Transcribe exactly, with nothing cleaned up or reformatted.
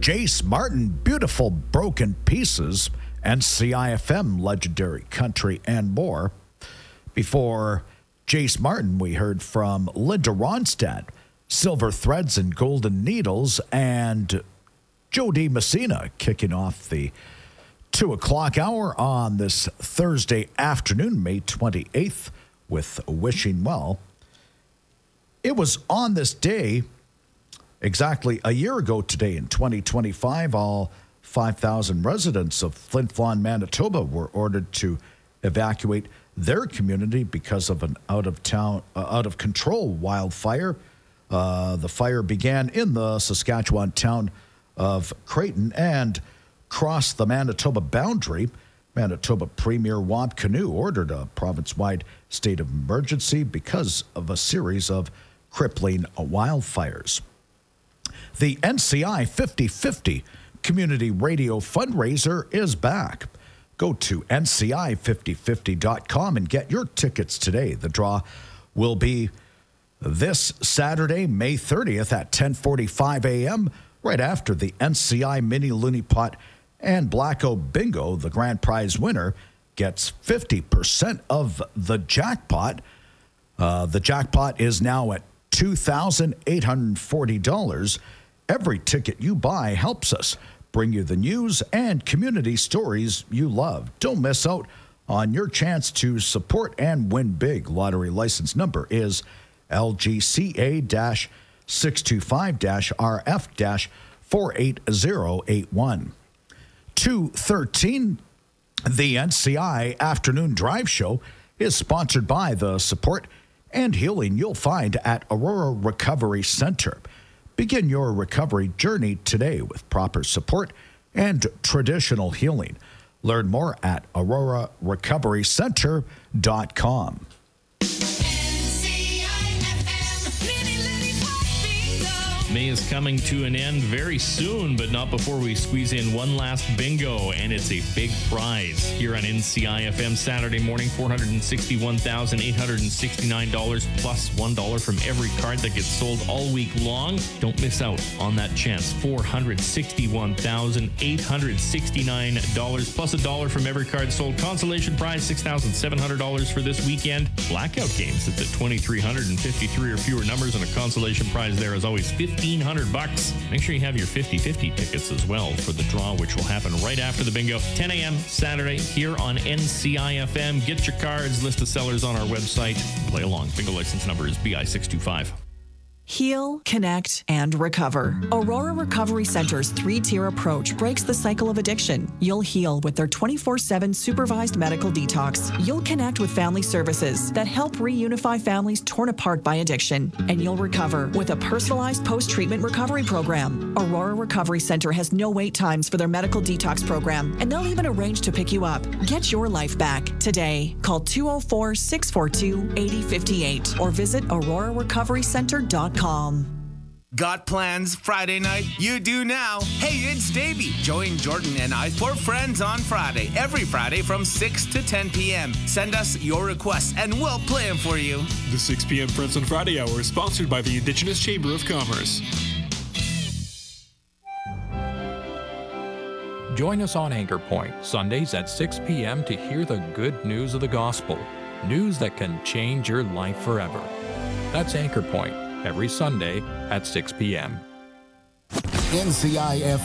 Jace Martin, Beautiful Broken Pieces, N C I F M, Legendary Country, and more. Before Jace Martin, we heard from Linda Ronstadt, Silver Threads and Golden Needles, and Joe D. Messina kicking off the two o'clock hour on this Thursday afternoon, May twenty-eighth, with Wishing Well. It was on this day, exactly a year ago today in twenty twenty-five, all five thousand residents of Flin Flon, Manitoba were ordered to evacuate their community because of an out-of-town, uh, out-of-control wildfire. Uh, the fire began in the Saskatchewan town of Creighton and crossed the Manitoba boundary. Manitoba Premier Wab Kinew ordered a province-wide state of emergency because of a series of crippling wildfires. The N C I fifty fifty Community Radio Fundraiser is back. Go to N C I fifty fifty dot com and get your tickets today. The draw will be this Saturday, May thirtieth at ten forty-five a.m., right after the N C I Mini Looney Pot and Blacko Bingo. The grand prize winner gets fifty percent of the jackpot. Uh, the jackpot is now at two thousand eight hundred forty dollars. Every ticket you buy helps us bring you the news and community stories you love. Don't miss out on your chance to support and win big. Lottery license number is L G C A six two five R F four eight zero eight one. two thirteen, the N C I Afternoon Drive Show is sponsored by the support and healing you'll find at Aurora Recovery Center. Begin your recovery journey today with proper support and traditional healing. Learn more at aurora recovery center dot com. May is coming to an end very soon, but not before we squeeze in one last bingo, and it's a big prize here on N C I F M Saturday morning. four hundred sixty-one thousand eight hundred sixty-nine dollars plus one dollar from every card that gets sold all week long. Don't miss out on that chance. four hundred sixty-one thousand eight hundred sixty-nine dollars plus a dollar from every card sold. Consolation prize six thousand seven hundred dollars for this weekend. Blackout games, it's at twenty-three hundred fifty-three or fewer numbers, and a consolation prize there is always fifteen hundred bucks. Make sure you have your fifty fifty tickets as well for the draw, which will happen right after the bingo. ten a.m. Saturday here on N C I F M. Get your cards, list of sellers on our website. Play along. Bingo license number is B I six two five. Heal, connect, and recover. Aurora Recovery Center's three-tier approach breaks the cycle of addiction. You'll heal with their twenty-four seven supervised medical detox. You'll connect with family services that help reunify families torn apart by addiction. And you'll recover with a personalized post-treatment recovery program. Aurora Recovery Center has no wait times for their medical detox program, and they'll even arrange to pick you up. Get your life back today. Call two oh four, six four two, eight oh five eight or visit aurora recovery center dot com. Got plans Friday night? You do now. Hey, it's Davey. Join Jordan and I for Friends on Friday. Every Friday from six to ten p.m. Send us your requests and we'll play them for you. The six p.m. Friends on Friday hour is sponsored by the Indigenous Chamber of Commerce. Join us on Anchor Point, Sundays at six p.m. to hear the good news of the gospel. News that can change your life forever. That's Anchor Point, every Sunday at six p.m. N C I F